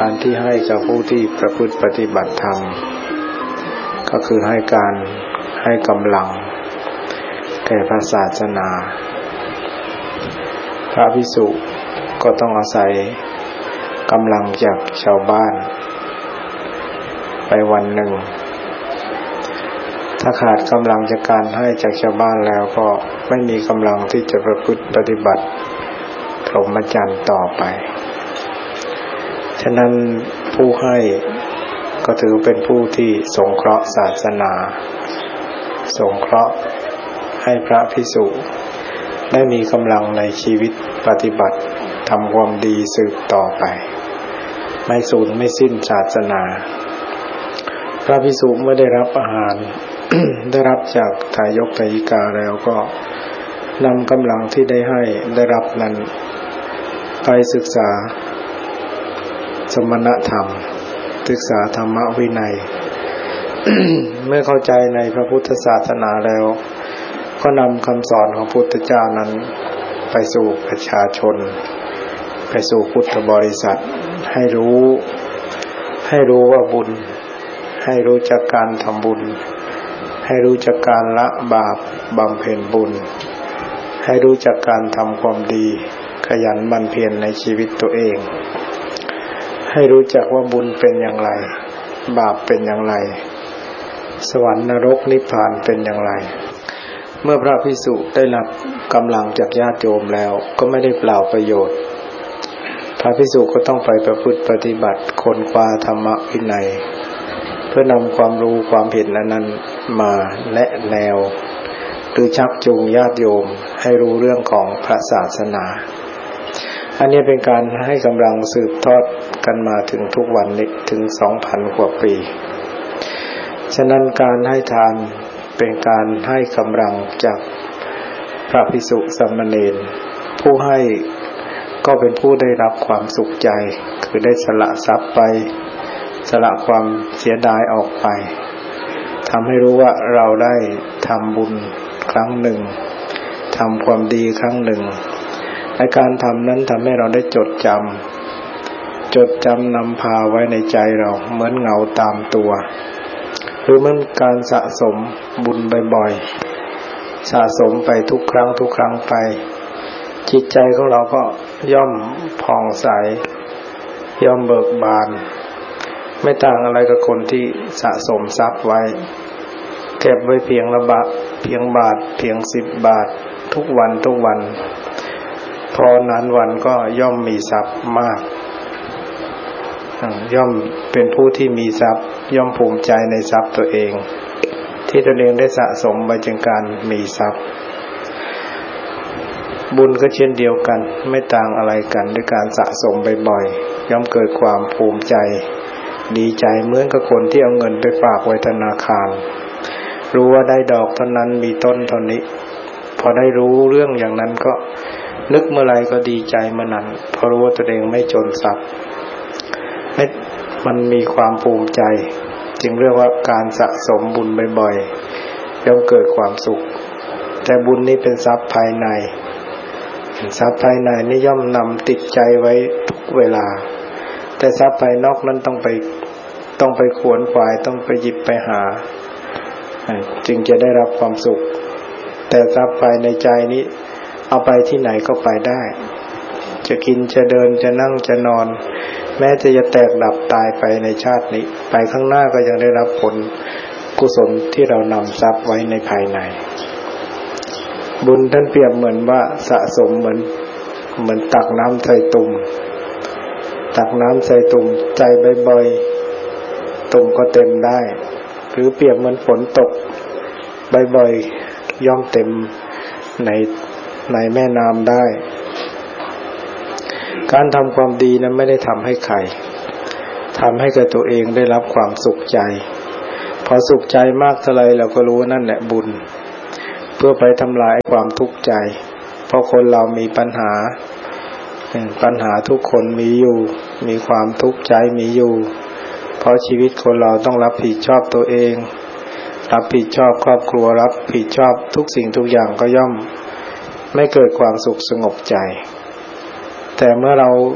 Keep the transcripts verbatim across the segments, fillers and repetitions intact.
การที่ให้กับผู้ที่ประพฤติปฏิบัติธรรมก็คือให้การให้กำลังแก่พระศาสนาพระภิกษุก็ต้องอาศัยกำลังจากชาวบ้านไปวันหนึ่งถ้าขาดกำลังจากการให้จากชาวบ้านแล้วก็ไม่มีกำลังที่จะประพฤติปฏิบัติพรหมจรรย์ต่อไปฉะนั้นผู้ให้ก็ถือเป็นผู้ที่สงเคราะห์ศาสนาสงเคราะห์ให้พระภิกษุได้มีกำลังในชีวิตปฏิบัติทำความดีสืบต่อไปไม่สูญไม่สิ้นศาสนาพระภิกษุเมื่อได้รับอาหาร ได้รับจากทายกทายิกาแล้วก็นำกำลังที่ได้ให้ได้รับนั้นไปศึกษาสมณธรรมศึกษาธรรมวินัย เมื่อเข้าใจในพระพุทธศาสนาแล้วก็นำคำสอนของพระพุทธเจ้านั้นไปสู่ประชาชนไปสู่พุทธบริษัทให้รู้ให้รู้ว่าบุญให้รู้จักการทำบุญให้รู้จักการละบาปบำเพ็ญบุญให้รู้จักการทำความดีขยันหมั่นเพียรในชีวิตตัวเองให้รู้จักว่าบุญเป็นอย่างไรบาปเป็นอย่างไรสวรรค์นรกนิพพานเป็นอย่างไรเมื่อพระภิกษุได้รับกำลังจากญาติโยมแล้วก็ไม่ได้เปล่าประโยชน์พระภิกษุก็ต้องไปประพฤติปฏิบัติค้นคว้าธรรมวินัยเพื่อนำความรู้ความเห็นนั้นมาแนะแนวหรือชักจูงญาติโยมให้รู้เรื่องของพระศาสนาอันนี้เป็นการให้กำลังสืบทอดกันมาถึงทุกวันนี้ถึง สองพัน กว่าปีฉะนั้นการให้ทานเป็นการให้กำลังจากพระภิกษุสามเณรผู้ให้ก็เป็นผู้ได้รับความสุขใจคือได้สละทรัพย์ไปสละความเสียดายออกไปทำให้รู้ว่าเราได้ทำบุญครั้งหนึ่งทำความดีครั้งหนึ่งในการทำนั้นทำให้เราได้จดจำจดจำนำพาไว้ในใจเราเหมือนเงาตามตัวหรือเหมือนการสะสมบุญบ่อยๆสะสมไปทุกครั้งทุกครั้งไปจิตใจของเราก็ย่อมผ่องใสย่อมเบิกบานไม่ต่างอะไรกับคนที่สะสมทรัพย์ไว้เก็บไว้เพียงละบาทเพียงบาทเพียงสิบบาททุกวันทุกวันพอนานวันก็ย่อมมีทรัพย์มากย่อมเป็นผู้ที่มีทรัพย์ย่อมภูมิใจในทรัพย์ตัวเองที่ตัวเองได้สะสมไว้จึงการมีทรัพย์บุญก็เช่นเดียวกันไม่ต่างอะไรกันด้วยการสะสมบ่อยๆย่อมเกิดความภูมิใจดีใจเหมือนกับคนที่เอาเงินไปฝากไว้ธนาคารรู้ว่าได้ดอกเท่านั้นมีต้นเท่านี้พอได้รู้เรื่องอย่างนั้นก็นึกเมื่อไรก็ดีใจเมื่อนั้นเพราะรู้ว่าตัวเองไม่จนทรัพย์ไม่มันมีความภูมิใจจึงเรียกว่าการสะสมบุญบ่อยๆย่อมเกิดความสุขแต่บุญนี้เป็นทรัพย์ภายในทรัพย์ภายในนี่ย่อมนำติดใจไว้ทุกเวลาแต่ทรัพย์ภายนอกนั้นต้องไปต้องไปขวนขวายต้องไปหยิบไปหาจึงจะได้รับความสุขแต่ทรัพย์ภายในใจนี้เอาไปที่ไหนก็ไปได้จะกินจะเดินจะนั่งจะนอนแม้จะจะแตกดับตายไปในชาตินี้ไปข้างหน้าก็ยังได้รับผลกุศลที่เรานำทรัพย์ไว้ในภายในบุญท่านเปรียบเหมือนว่าสะสมเหมือนเหมือนตักน้ำใส่ตุ่มตักน้ำใส่ตุ่มใจบ่อยๆตุ่มก็เต็มได้หรือเปรียบเหมือนฝนตกบ่อยๆย่อมเต็มในในแม่น้ำได้การทำความดีนั้นไม่ได้ทำให้ใครทำให้กับตัวเองได้รับความสุขใจพอสุขใจมากเท่าไรเราก็รู้ว่านั่นแหละบุญเพื่อไปทำลายความทุกข์ใจเพราะคนเรามีปัญหาปัญหาทุกคนมีอยู่มีความทุกข์ใจมีอยู่เพราะชีวิตคนเราต้องรับผิดชอบตัวเองรับผิดชอบครอบครัวรับผิดชอบทุกสิ่งทุกอย่างก็ย่อมไม่เกิดความสุขสงบใจแต่เมื่อเรา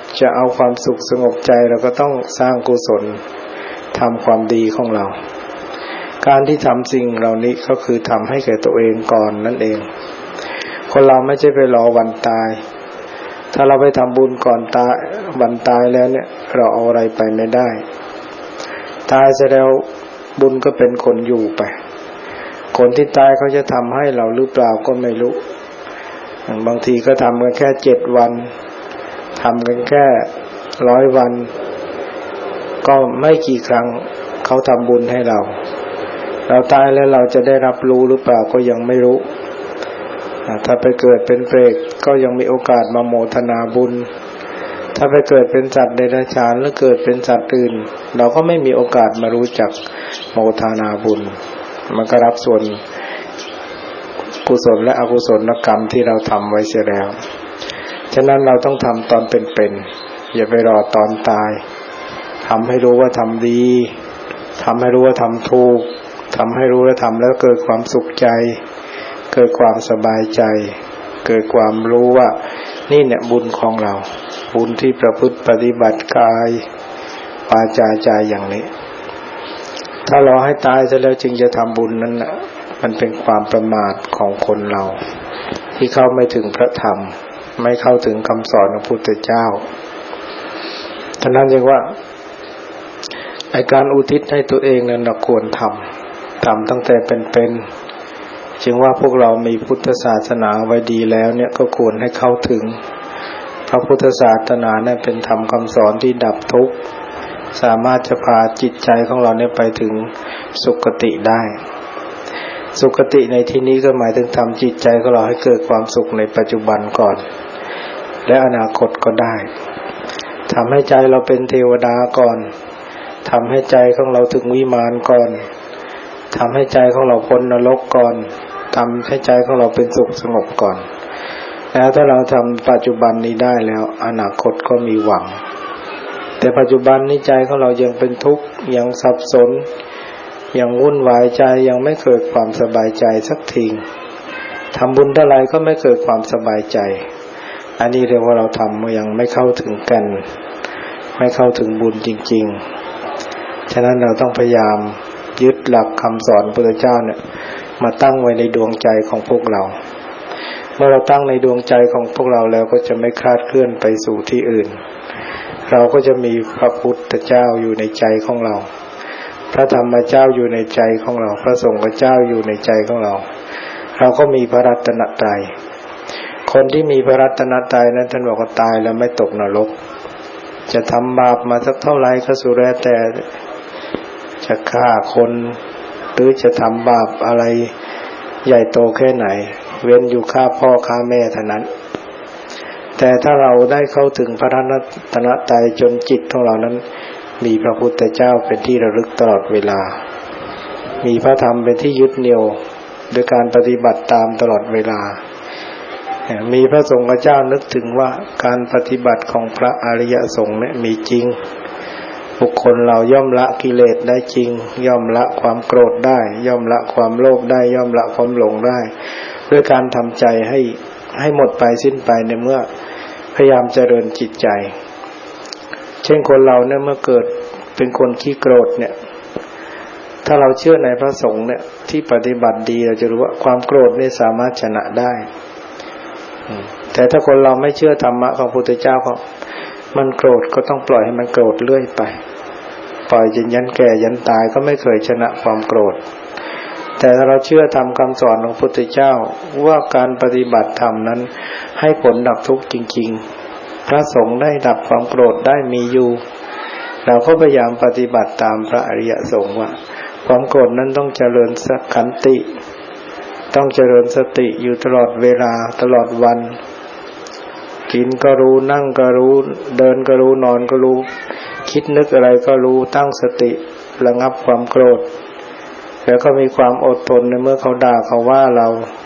จะเอาความสุขสงบใจเราก็ต้องสร้างกุศลทำความดีของเราการที่ทำสิ่งเหล่านี้ก็คือทำให้แก่ตัวเองก่อนนั่นเองคนเราไม่ใช่ไปรอวันตายถ้าเราไปทำบุญก่อนตายวันตายแล้วเนี่ยเราเอาอะไรไปไม่ได้ตายเสร็จแล้วบุญก็เป็นคนอยู่ไปคนที่ตายเขาจะทำให้เราหรือเปล่าก็ไม่รู้บางทีก็ทำกันแค่เจ็ดวันทำกันแค่ร้อยวันก็ไม่กี่ครั้งเขาทำบุญให้เราเราตายแล้วเราจะได้รับรู้หรือเปล่าก็ยังไม่รู้ถ้าไปเกิดเป็นเปรตก็ยังมีโอกาสมาโมทนาบุญถ้าไปเกิดเป็นสัตว์เดรัจฉานหรือเกิดเป็นสัตว์อื่นเราก็ไม่มีโอกาสมารู้จักโมทนาบุญมันก็รับส่วนกุศลและอกุศลกรรมที่เราทำไว้เสียแล้วฉะนั้นเราต้องทำตอนเป็นๆอย่าไปรอตอนตายทำให้รู้ว่าทำดีทำให้รู้ว่าทำถูกทำให้รู้ว่าทำแล้วเกิดความสุขใจเกิดความสบายใจเกิดความรู้ว่านี่เนี่ยบุญของเราบุญที่ประพฤติปฏิบัติกายวาจาใจอย่างนี้ถ้ารอให้ตายซะแล้วจึงจะทำบุญนั้นน่ะมันเป็นความประมาทของคนเราที่เข้าไม่ถึงพระธรรมไม่เข้าถึงคำสอนของพระพุทธเจ้าฉะนั้นจึงว่าไอ้การอุทิศให้ตัวเองนั้นเราควรทำทำตั้งแต่เป็นๆจึงว่าพวกเรามีพุทธศาสนาไว้ดีแล้วเนี่ยก็ควรให้เข้าถึงพระพุทธศาสนาเนี่ยเป็นธรรมคำสอนที่ดับทุกข์สามารถจะพาจิตใจของเราเนี่ยไปถึงสุคติได้สุคติในที่นี้ก็หมายถึงทำจิตใจของเราให้เกิดความสุขในปัจจุบันก่อนและอนาคตก็ได้ทำให้ใจเราเป็นเทวดาก่อนทำให้ใจของเราถึงวิมานก่อนทำให้ใจของเราพ้นนรกก่อนทำให้ใจของเราเป็นสุขสงบก่อนแล้วถ้าเราทำปัจจุบันนี้ได้แล้วอนาคตก็มีหวังแต่ปัจจุบันนี้ใจของเรายังเป็นทุกข์ยังสับสนยังวุ่นวายใจยังไม่เกิดความสบายใจสักทีทำบุญเท่าไรก็ไม่เกิดความสบายใจอันนี้เรียกว่าเราทำยังไม่เข้าถึงกันไม่เข้าถึงบุญจริงๆฉะนั้นเราต้องพยายามยึดหลักคำสอนพระพุทธเจ้าเนี่ยมาตั้งไว้ในดวงใจของพวกเราเมื่อเราตั้งในดวงใจของพวกเราแล้วก็จะไม่คลาดเคลื่อนไปสู่ที่อื่นเราก็จะมีพระพุทธเจ้าอยู่ในใจของเราพระธรรมเจ้าอยู่ในใจของเราพระสงฆ์เจ้าอยู่ในใจของเราเราก็มีพระรัตนตรัยคนที่มีพระรัตนตรัยนั้นท่านบอกว่าตายแล้วไม่ตกนรกจะทำบาปมาสักเท่าไหร่ก็สุดแล้วแต่จะฆ่าคนหรือจะทำบาปอะไรใหญ่โตแค่ไหนเว้นอยู่ฆ่าพ่อฆ่าแม่เท่านั้นแต่ถ้าเราได้เข้าถึงพระรัตนตรัยจนจิตของเรานั้นมีพระพุทธเจ้าเป็นที่ระลึกตลอดเวลามีพระธรรมเป็นที่ยึดเหนี่ยวโดยการปฏิบัติตามตลอดเวลามีพระสงฆ์เจ้านึกถึงว่าการปฏิบัติของพระอริยสงฆ์เนี่ยมีจริงบุคคลเราย่อมละกิเลสได้จริงย่อมละความโกรธได้ย่อมละความโลภได้ย่อมละความหลงได้ด้วยการทำใจให้ให้หมดไปสิ้นไปในเมื่อพยายามเจริญจิตใจเช่นคนเราเนี่ยเมื่อเกิดเป็นคนขี้โกรธเนี่ยถ้าเราเชื่อในพระสงฆ์เนี่ยที่ปฏิบัติดีเราจะรู้ว่าความโกรธนี่สามารถชนะได้แต่ถ้าคนเราไม่เชื่อธรรมะของพระพุทธเจ้าเขามันโกรธก็ต้องปล่อยให้มันโกรธเรื่อยไปปล่อยจนยันแก่ยันตายก็ไม่เคยชนะความโกรธแต่ถ้าเราเชื่อธรรมคำสอนของพระพุทธเจ้าว่าการปฏิบัติธรรมนั้นให้ผลดับทุกข์จริงๆพระสงฆ์ได้ดับความโกรธได้มีอยู่เราก็พยายามปฏิบัติตามพระอริยสงฆ์ว่าความโกรธนั้นต้องเจริญสักขันติต้องเจริญสติอยู่ตลอดเวลาตลอดวันกินก็รู้นั่งก็รู้เดินก็รู้นอนก็รู้คิดนึกอะไรก็รู้ตั้งสติระงับความโกรธแล้วก็มีความอดทนในเมื่อเขาด่าเขาว่าเรา